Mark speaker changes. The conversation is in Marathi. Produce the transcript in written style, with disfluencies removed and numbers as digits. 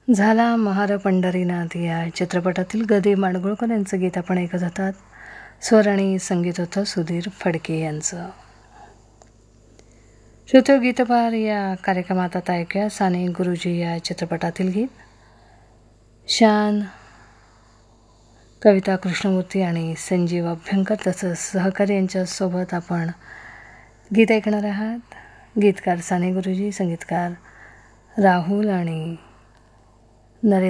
Speaker 1: झाला महार पंढरीनाथ या चित्रपटातील गदे माडगुळकर यांचं गीत आपण ऐकत होतात. स्वर आणि संगीत होतं सुधीर फडके यांचं. श्रोते गीतभार या कार्यक्रमात आता ऐकूया साने गुरुजी या चित्रपटातील गीत. शान, कविता कृष्णमूर्ती आणि संजीव अभ्यंकर तसंच सहकारी यांच्यासोबत आपण गीत ऐकणार आहात. गीतकार साने गुरुजी, संगीतकार राहुल आणि नरेंद्र